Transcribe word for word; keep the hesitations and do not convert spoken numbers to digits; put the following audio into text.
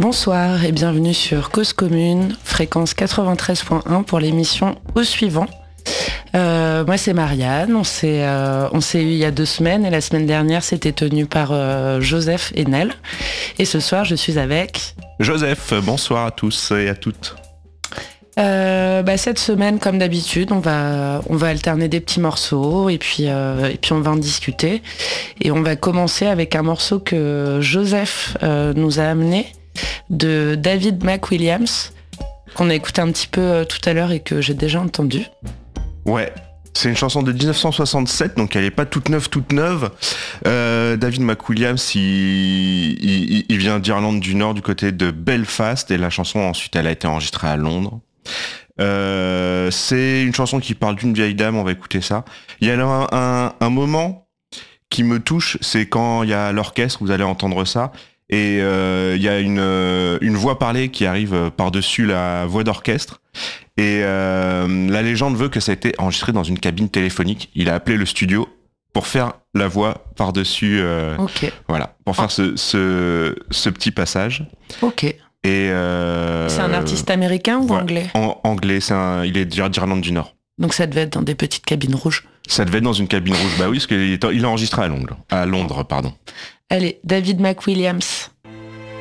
Bonsoir et bienvenue sur Cause Commune, fréquence quatre-vingt-treize point un pour l'émission Au Suivant. Euh, moi c'est Marianne, on s'est, euh, on s'est eu il y a deux semaines et la semaine dernière c'était tenu par euh, Joseph et Nel. Et ce soir je suis avec... Joseph, bonsoir à tous et à toutes. Euh, bah, cette semaine, comme d'habitude, on va, on va alterner des petits morceaux et puis, euh, et puis on va en discuter. Et on va commencer avec un morceau que Joseph euh, nous a amené de David McWilliams, qu'on a écouté un petit peu euh, tout à l'heure et que j'ai déjà entendu. Ouais, c'est une chanson de dix-neuf cent soixante-sept, donc elle est pas toute neuve, toute neuve. Euh, David McWilliams, il, il, il vient d'Irlande du Nord, du côté de Belfast, et la chanson ensuite elle a été enregistrée à Londres. Euh, c'est une chanson qui parle d'une vieille dame, on va écouter ça. Il y a un, un, un moment qui me touche, c'est quand il y a l'orchestre, vous allez entendre ça, et euh, il y a une, une voix parlée qui arrive par-dessus la voix d'orchestre. Et euh, la légende veut que ça a été enregistré dans une cabine téléphonique. Il a appelé le studio pour faire la voix par-dessus, euh, Ok. voilà, pour faire ce, ce, ce petit passage. Ok. Et euh, C'est un artiste américain ou voilà, anglais ? en, Anglais, c'est un, il est d'Irlande du Nord. Donc ça devait être dans des petites cabines rouges. Ça devait être dans une cabine rouge, bah oui, parce qu'il est, il est enregistré à Londres. À Londres, pardon. Allez, David McWilliams.